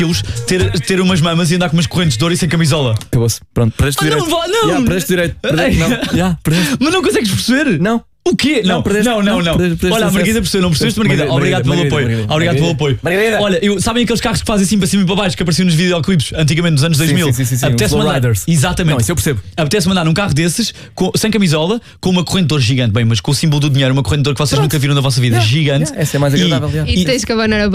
ter umas mamas e andar com umas correntes de ouro e sem camisola. Acabou-se. Pronto, perdeste o direito. Não! Perdeste o direito. Perdeste. Mas não consegues perceber? Não. O quê? Não. Perdeste Olha, a Margarida percebeu, não percebeste, Margarida? Obrigado pelo apoio. Obrigado pelo apoio. Olha, sabem aqueles carros que fazem assim para cima e para baixo que apareciam nos videoclipes antigamente nos anos 2000? Sim. Apetece-me andar. Exatamente. Não, isso eu percebo. Apetece-me andar num carro desses, sem camisola, com uma corrente de ouro gigante, bem, mas com o símbolo do dinheiro, uma corrente de ouro que vocês nunca viram na vossa vida, gigante. Essa é mais agradável. E tens que abanar a